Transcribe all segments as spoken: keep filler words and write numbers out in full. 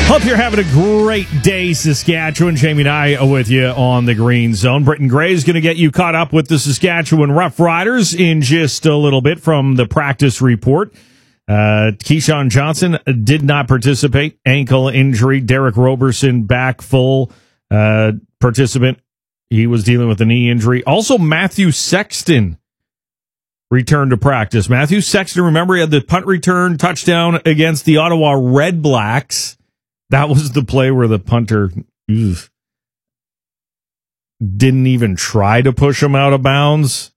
Hope you're having a great day, Saskatchewan. Jamie and I are with you on the Green Zone. Britton Gray is going to get you caught up with the Saskatchewan Roughriders in just a little bit from the practice report. Uh, Keyshawn Johnson did not participate. Ankle injury. Derek Roberson back full uh, participant. He was dealing with a knee injury. Also, Matthew Sexton returned to practice. Matthew Sexton, remember, he had the punt return touchdown against the Ottawa Red Blacks. That was the play where the punter ugh, didn't even try to push him out of bounds.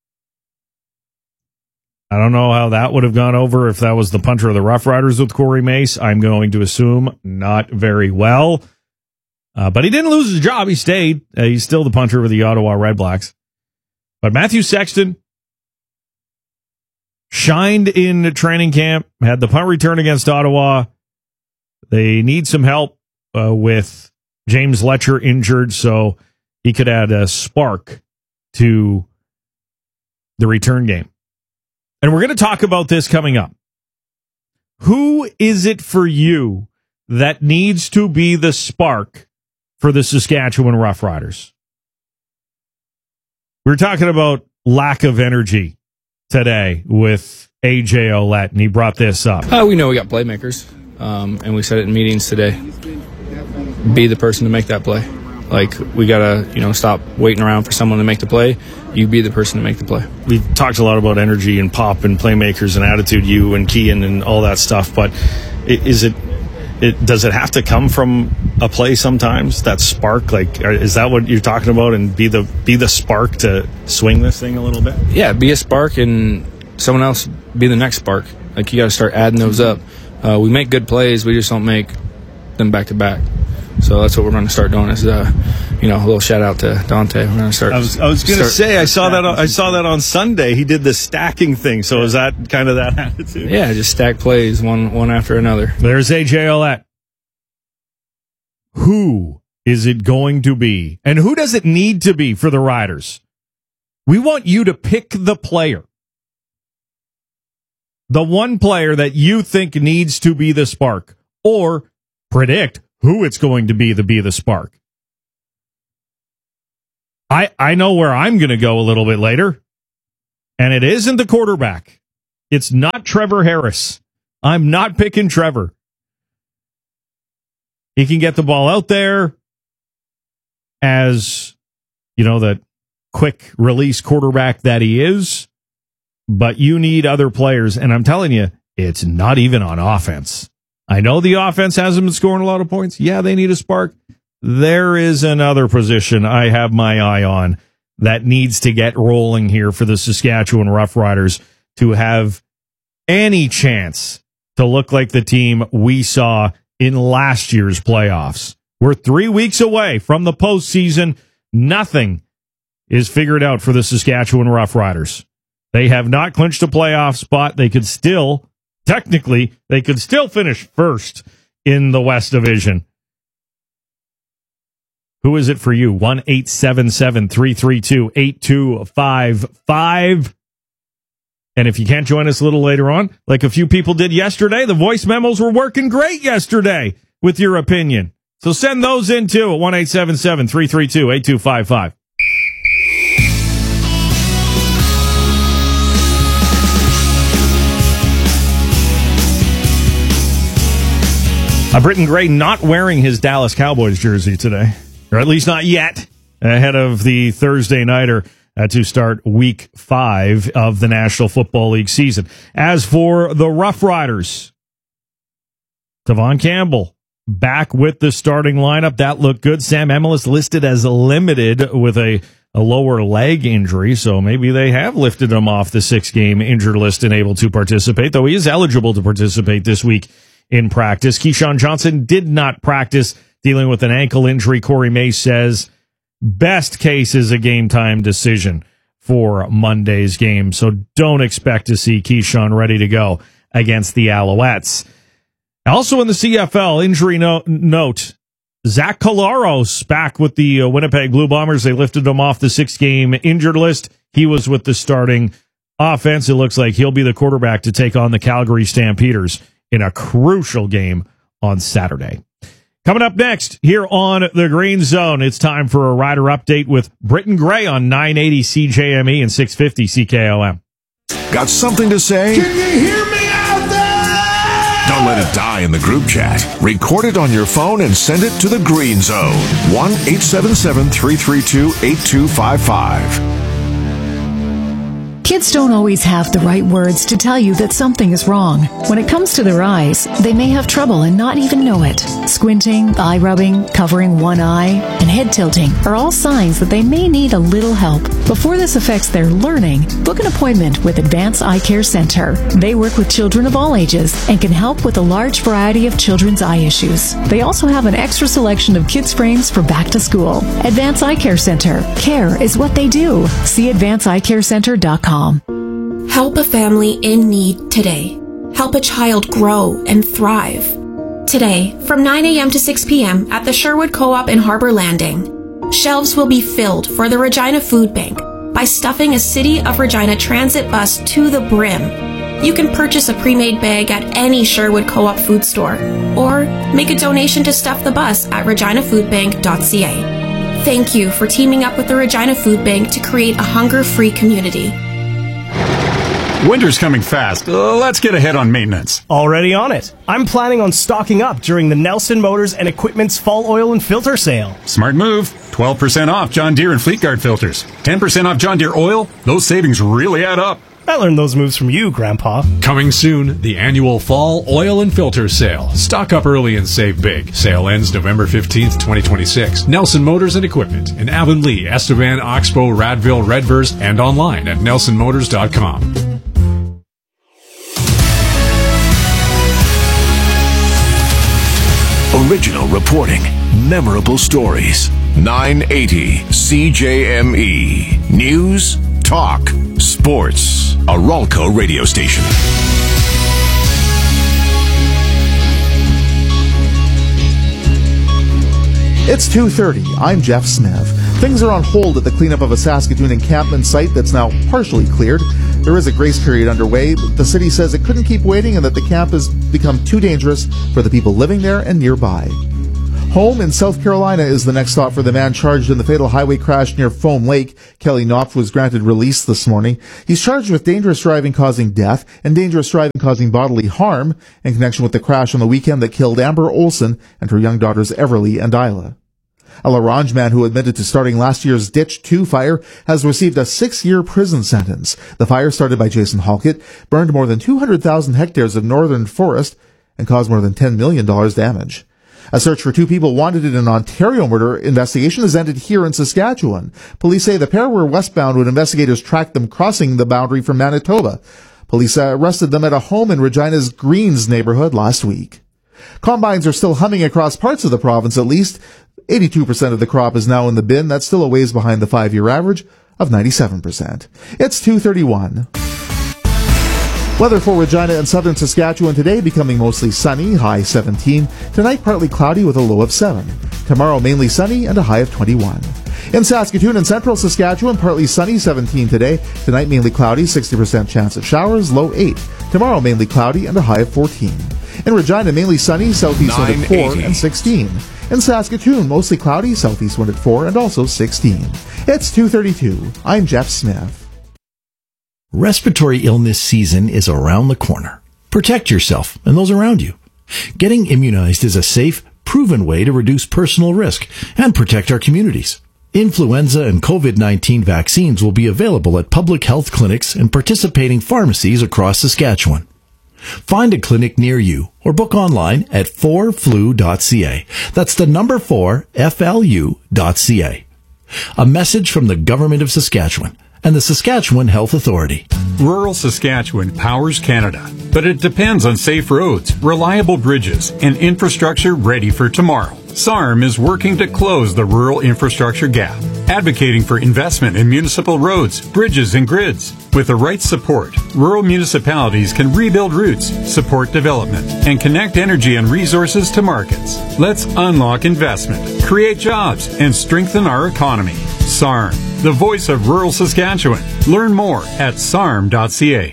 I don't know how that would have gone over if that was the punter of the Roughriders with Corey Mace. I'm going to assume not very well. Uh, but he didn't lose his job. He stayed. Uh, he's still the punter of the Ottawa Red Blacks. But Matthew Sexton shined in training camp, had the punt return against Ottawa. They need some help uh, with James Letcher injured, so he could add a spark to the return game. And we're going to talk about this coming up. Who is it for you that needs to be the spark for the Saskatchewan Roughriders? We were talking about lack of energy today with A J Ouellette, and he brought this up. Uh, we know we got playmakers, um, and we said it in meetings today. Be the person to make that play. Like, we got to, you know, stop waiting around for someone to make the play. You be the person to make the play. We've talked a lot about energy and pop and playmakers and attitude, you and Kean and all that stuff, but is it, it does it have to come from a play sometimes, that spark? Like, is that what you're talking about, and be the be the spark to swing this thing a little bit? Yeah, be a spark, and someone else be the next spark. Like, you got to start adding those up. Uh, we make good plays, we just don't make them back-to-back. So that's what we're going to start doing. Is uh, you know, a little shout out to Dante. We're going to start. I was, I was going to say I saw that. On, I saw that on Sunday. He did the stacking thing. So is that kind of that attitude? Yeah, just stack plays one one after another. There's A J Ouellette. Who is it going to be, and who does it need to be for the Riders? We want you to pick the player, the one player that you think needs to be the spark, or predict who it's going to be to be the spark. I I know where I'm going to go a little bit later, and it isn't the quarterback. It's not Trevor Harris. I'm not picking Trevor. He can get the ball out there as, you know, the quick release quarterback that he is, but you need other players, and I'm telling you, it's not even on offense. I know the offense hasn't been scoring a lot of points. Yeah, they need a spark. There is another position I have my eye on that needs to get rolling here for the Saskatchewan Roughriders to have any chance to look like the team we saw in last year's playoffs. We're three weeks away from the postseason. Nothing is figured out for the Saskatchewan Roughriders. They have not clinched a playoff spot. They could still Technically, they could still finish first in the West Division. Who is it for you? one eight seven seven, three three two, eight two five five. And if you can't join us a little later on, like a few people did yesterday, the voice memos were working great yesterday with your opinion. So send those in too at one eight seven seven, three three two, eight two five five. Uh, Britton Gray not wearing his Dallas Cowboys jersey today, or at least not yet, ahead of the Thursday nighter uh, to start week five of the National Football League season. As for the Roughriders, Devon Campbell back with the starting lineup. That looked good. Sam Emilus listed as limited with a, a lower leg injury, so maybe they have lifted him off the six-game injured list and able to participate, though he is eligible to participate this week in practice. Keyshawn Johnson did not practice, dealing with an ankle injury. Corey Mace says best case is a game-time decision for Monday's game, so don't expect to see Keyshawn ready to go against the Alouettes. Also in the C F L, injury no- note, Zach Collaros back with the uh, Winnipeg Blue Bombers. They lifted him off the six-game injured list. He was with the starting offense. It looks like he'll be the quarterback to take on the Calgary Stampeders in a crucial game on Saturday. Coming up next here on the Green Zone, it's time for a rider update with Britton Gray on nine eighty C J M E and six fifty C K O M. Got something to say? Can you hear me out there? Don't let it die in the group chat. Record it on your phone and send it to the Green Zone. one eight seven seven, three three two, eight two five five. Kids don't always have the right words to tell you that something is wrong. When it comes to their eyes, they may have trouble and not even know it. Squinting, eye rubbing, covering one eye, and head tilting are all signs that they may need a little help. Before this affects their learning, book an appointment with Advance Eye Care Center. They work with children of all ages and can help with a large variety of children's eye issues. They also have an extra selection of kids' frames for back to school. Advance Eye Care Center. Care is what they do. See advance eye care center dot com. Help a family in need today. Help a child grow and thrive. Today, from nine a.m. to six p.m. at the Sherwood Co-op in Harbor Landing, shelves will be filled for the Regina Food Bank by stuffing a City of Regina transit bus to the brim. You can purchase a pre-made bag at any Sherwood Co-op food store or make a donation to stuff the bus at regina food bank dot c a. Thank you for teaming up with the Regina Food Bank to create a hunger-free community. Winter's coming fast. Uh, let's get ahead on maintenance. Already on it. I'm planning on stocking up during the Nelson Motors and Equipment's fall oil and filter sale. Smart move. twelve percent off John Deere and Fleetguard filters. ten percent off John Deere oil. Those savings really add up. I learned those moves from you, Grandpa. Coming soon, the annual fall oil and filter sale. Stock up early and save big. Sale ends November fifteenth, twenty twenty-six. Nelson Motors and Equipment in Avonlea, Estevan, Oxbow, Radville, Redvers, and online at nelson motors dot com. Original reporting, memorable stories. nine eighty C J M E. News, talk, sports. A Ralco radio station. It's two thirty. I'm Jeff Smith. Things are on hold at the cleanup of a Saskatoon encampment site that's now partially cleared. There is a grace period underway, but the city says it couldn't keep waiting and that the camp has become too dangerous for the people living there and nearby. Home in South Carolina is the next stop for the man charged in the fatal highway crash near Foam Lake. Kelly Knopf was granted release this morning. He's charged with dangerous driving causing death and dangerous driving causing bodily harm in connection with the crash on the weekend that killed Amber Olson and her young daughters Everly and Isla. A LaRange man who admitted to starting last year's Ditch two fire has received a six-year prison sentence. The fire, started by Jason Halkett, burned more than two hundred thousand hectares of northern forest and caused more than ten million dollars damage. A search for two people wanted in an Ontario murder investigation has ended here in Saskatchewan. Police say the pair were westbound when investigators tracked them crossing the boundary from Manitoba. Police arrested them at a home in Regina's Greens neighborhood last week. Combines are still humming across parts of the province at least. eighty-two percent of the crop is now in the bin. That's still a ways behind the five-year average of ninety-seven percent. It's two thirty-one. Weather for Regina and southern Saskatchewan today, becoming mostly sunny, high seventeen. Tonight, partly cloudy with a low of seven. Tomorrow, mainly sunny and a high of twenty-one. In Saskatoon and central Saskatchewan, partly sunny, seventeen today. Tonight, mainly cloudy, sixty percent chance of showers, low eight. Tomorrow, mainly cloudy and a high of fourteen. In Regina, mainly sunny, southeast wind at four and sixteen. In Saskatoon, mostly cloudy, southeast wind at four and also sixteen. It's two thirty-two. I'm Jeff Smith. Respiratory illness season is around the corner. Protect yourself and those around you. Getting immunized is a safe, proven way to reduce personal risk and protect our communities. Influenza and covid nineteen vaccines will be available at public health clinics and participating pharmacies across Saskatchewan. Find a clinic near you or book online at four flu dot c a. That's the number four, F L U dot C A. A message from the Government of Saskatchewan and the Saskatchewan Health Authority. Rural Saskatchewan powers Canada, but it depends on safe roads, reliable bridges, and infrastructure ready for tomorrow. S A R M is working to close the rural infrastructure gap, advocating for investment in municipal roads, bridges, and grids. With the right support, rural municipalities can rebuild routes, support development, and connect energy and resources to markets. Let's unlock investment, create jobs, and strengthen our economy. S A R M, the voice of rural Saskatchewan. Learn more at S A R M dot C A.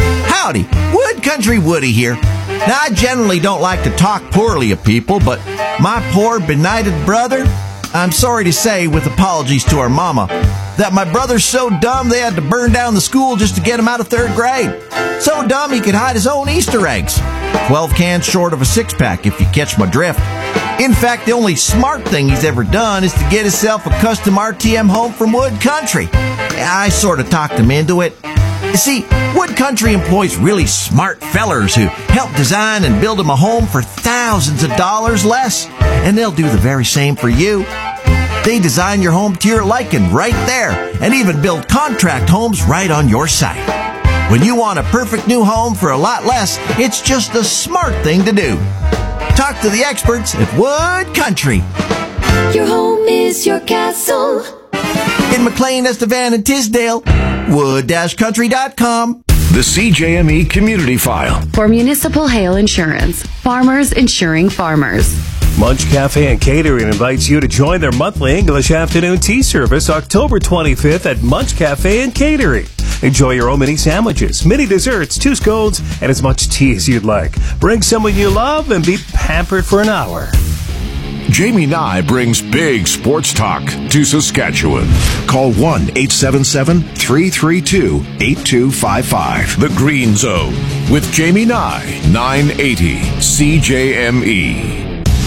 Howdy, Wood Country Woody here. Now, I generally don't like to talk poorly of people, but My poor benighted brother. I'm sorry to say, with apologies to our mama, that my brother's so dumb they had to burn down the school just to get him out of third grade. So dumb he could hide his own Easter eggs. Twelve cans short of a six-pack, if you catch my drift. In fact, the only smart thing he's ever done is to get himself a custom R T M home from Wood Country. I sort of talked him into it. You see, Wood Country employs really smart fellers who help design and build him a home for thousands of dollars less. And they'll do the very same for you. They design your home to your liking right there, and even build contract homes right on your site. When you want a perfect new home for a lot less, it's just the smart thing to do. Talk to the experts at Wood Country. Your home is your castle. In McLean, Estevan, and Tisdale, wood country dot com. The C J M E Community File. For Municipal Hail Insurance, farmers insuring farmers. Munch Cafe and Catering invites you to join their monthly English afternoon tea service October twenty-fifth at Munch Cafe and Catering. Enjoy your own mini sandwiches, mini desserts, two scones, and as much tea as you'd like. Bring someone you love and be pampered for an hour. Jamie Nye brings big sports talk to Saskatchewan. Call one eight seven seven, three three two, eight two five five. The Green Zone with Jamie Nye, nine eighty C J M E.